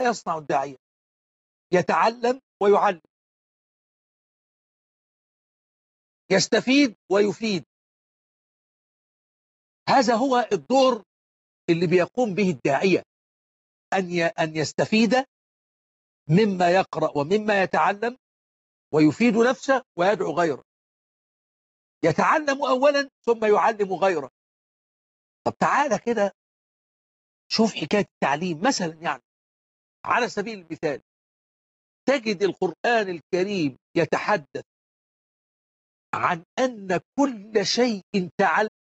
ماذا يصنع الداعية؟ يتعلم ويعلم، يستفيد ويفيد. هذا هو الدور اللي بيقوم به الداعية، أن يستفيد مما يقرأ ومما يتعلم، ويفيد نفسه ويدعو غيره. يتعلم أولا ثم يعلم غيره. طب تعالى كده شوف حكاية التعليم مثلا، يعني على سبيل المثال تجد القرآن الكريم يتحدث عن أن كل شيء تعلم